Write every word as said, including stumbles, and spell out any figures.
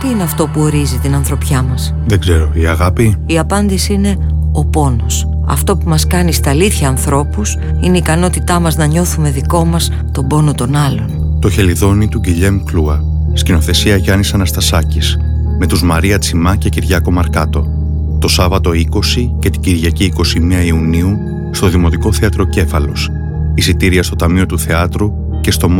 Τι είναι αυτό που ορίζει την ανθρωπιά μας? Δεν ξέρω, η αγάπη? Η απάντηση είναι ο πόνος. Αυτό που μας κάνει στα αλήθεια ανθρώπους είναι η ικανότητά μας να νιώθουμε δικό μας τον πόνο των άλλων. Το Χελιδόνι του Γκυλιέμ Κλούα. Σκηνοθεσία Γιάννης Αναστασάκης. Με τους Μαρία Τσιμά και Κυριάκο Μαρκάτο. Το Σάββατο είκοσι και την Κυριακή είκοσι μία Ιουνίου στο Δημοτικό Θέατρο Κέφαλος. Εισιτήρια στο Ταμείο του Θεάτρου και στο